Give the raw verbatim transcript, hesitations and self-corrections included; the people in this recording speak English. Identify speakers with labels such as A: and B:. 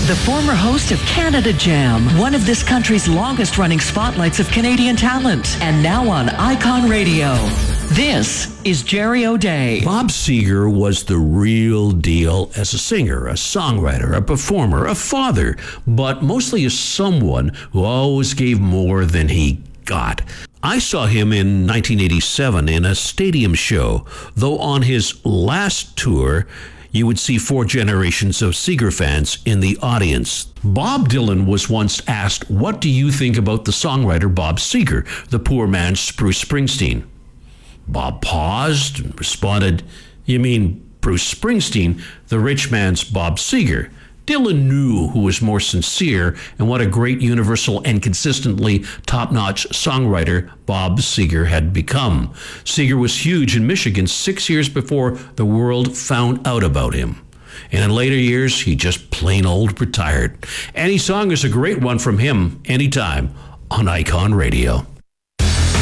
A: the former host of Canada Jam, one of this country's longest-running spotlights of Canadian talent, and now on Icon Radio. This is Jerry O'Day.
B: Bob Seger was the real deal as a singer, a songwriter, a performer, a father, but mostly as someone who always gave more than he got. I saw him in nineteen eighty-seven in a stadium show, though on his last tour, you would see four generations of Seger fans in the audience. Bob Dylan was once asked, "What do you think about the songwriter Bob Seger, the poor man's Bruce Springsteen?" Bob paused and responded, "You mean Bruce Springsteen, the rich man's Bob Seger?" Dylan knew who was more sincere and what a great universal and consistently top-notch songwriter Bob Seger had become. Seger was huge in Michigan six years before the world found out about him. And in later years, he just plain old retired. Any song is a great one from him anytime on Icon Radio.